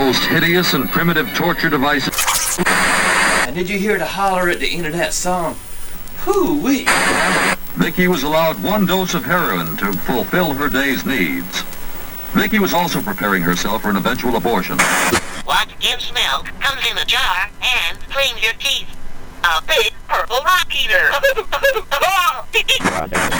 most hideous and primitive torture devices. And did you hear the holler at the end of that song? Hoo-wee! Vicky was allowed 1 dose of heroin to fulfill her day's needs. Vicky was also preparing herself for an eventual abortion. What gives milk comes in a jar and cleans your teeth. A big purple rock eater.